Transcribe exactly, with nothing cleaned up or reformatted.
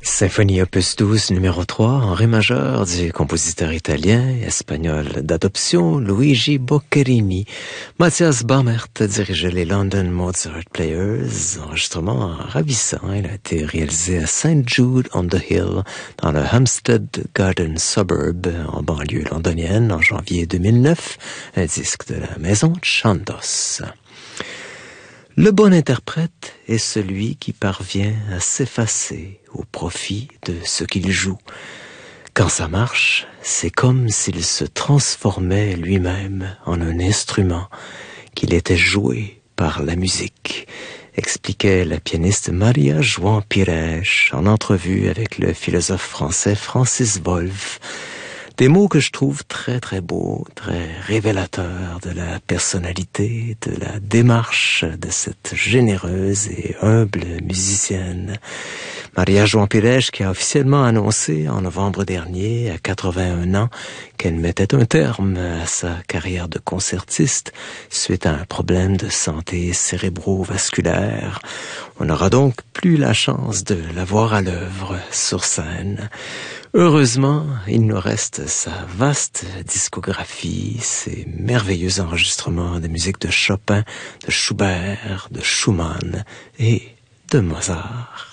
Symphonie opus douze numéro trois en ré majeur du compositeur italien et espagnol d'adoption Luigi Boccherini. Matthias Baumert dirigeait les London Mozart Players. Enregistrement ravissant. Il a été réalisé à Saint Jude on the Hill dans le Hampstead Garden Suburb en banlieue londonienne en janvier deux mille neuf. Un disque de la maison Chandos. Le bon interprète est celui qui parvient à s'effacer au profit de ce qu'il joue. Quand ça marche, c'est comme s'il se transformait lui-même en un instrument, qu'il était joué par la musique, expliquait la pianiste Maria João Pires en entrevue avec le philosophe français Francis Wolff. Des mots que je trouve très très beaux, très révélateurs de la personnalité, de la démarche de cette généreuse et humble musicienne. Maria João Pires qui a officiellement annoncé en novembre dernier, à quatre-vingt-un ans, qu'elle mettait un terme à sa carrière de concertiste suite à un problème de santé cérébrovasculaire. On n'aura donc plus la chance de la voir à l'œuvre sur scène. Heureusement, il nous reste sa vaste discographie, ses merveilleux enregistrements de musique de Chopin, de Schubert, de Schumann et de Mozart.